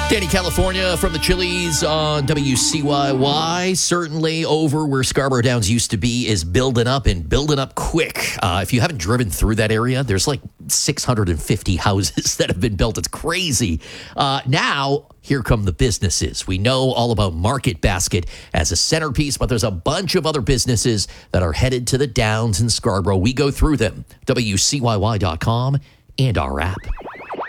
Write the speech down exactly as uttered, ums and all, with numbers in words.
Danny, California from the Chili's on W C Y Y. Certainly over where Scarborough Downs used to be is building up and building up quick. Uh, if you haven't driven through that area, there's like six hundred fifty houses that have been built. It's crazy. Uh, now, here come the businesses. We know all about Market Basket as a centerpiece, but there's a bunch of other businesses that are headed to the Downs in Scarborough. We go through them. W C Y Y dot com and our app.